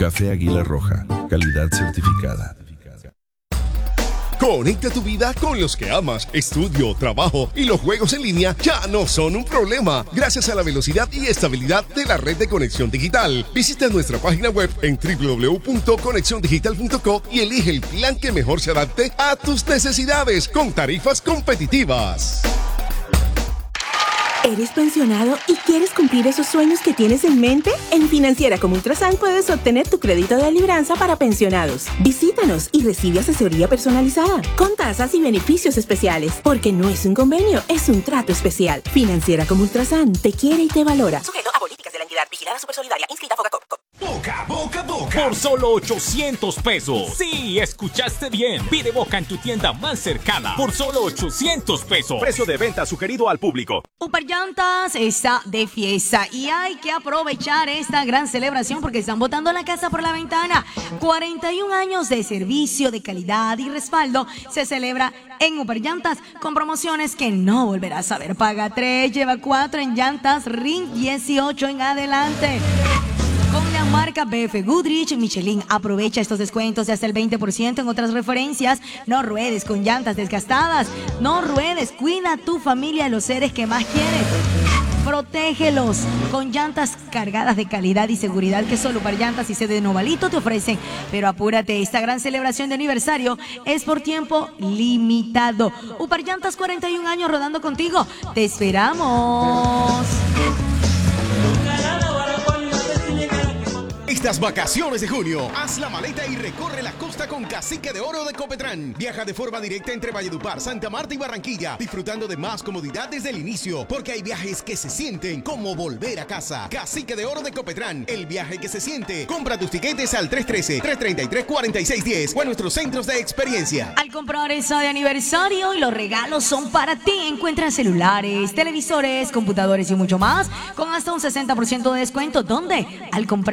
Café Águila Roja, calidad certificada. Conecta tu vida con los que amas. Estudio, trabajo y los juegos en línea ya no son un problema gracias a la velocidad y estabilidad de la red de Conexión Digital. Visita nuestra página web en www.conexiondigital.co y elige el plan que mejor se adapte a tus necesidades con tarifas competitivas. ¿Eres pensionado y quieres cumplir esos sueños que tienes en mente? En Financiera como Ultrasan puedes obtener tu crédito de libranza para pensionados. Visítanos y recibe asesoría personalizada, con tasas y beneficios especiales, porque no es un convenio, es un trato especial. Financiera como Ultrasan te quiere y te valora. Sujeto a políticas de la entidad vigilada Supersolidaria, inscrita Fogacop. Boca, boca, boca. Por solo 800 pesos. Sí, escuchaste bien. Pide Boca en tu tienda más cercana. Por solo 800 pesos. Precio de venta sugerido al público. Superllantas está de fiesta y hay que aprovechar esta gran celebración porque están botando la casa por la ventana. 41 años de servicio, de calidad y respaldo se celebra en Superllantas con promociones que no volverás a ver. Paga 3, lleva 4 en llantas RIN 18 en adelante. Con la marca BF Goodrich Michelin, aprovecha estos descuentos de hasta el 20% en otras referencias. No ruedes con llantas desgastadas. No ruedes, cuida a tu familia, a los seres que más quieres. Protégelos con llantas cargadas de calidad y seguridad que solo Superllantas y sede de Novalito te ofrecen. Pero apúrate, esta gran celebración de aniversario es por tiempo limitado. Superllantas, 41 años rodando contigo. Te esperamos. Estas vacaciones de junio, haz la maleta y recorre la costa con Cacique de Oro de Copetrán. Viaja de forma directa entre Valledupar, Santa Marta y Barranquilla, disfrutando de más comodidad desde el inicio, porque hay viajes que se sienten como volver a casa. Cacique de Oro de Copetrán, el viaje que se siente. Compra tus tiquetes al 313-333-4610 o en nuestros centros de experiencia. Al comprar esa de aniversario y los regalos son para ti, encuentras celulares, televisores, computadores y mucho más con hasta un 60% de descuento. ¿Dónde? Al comprar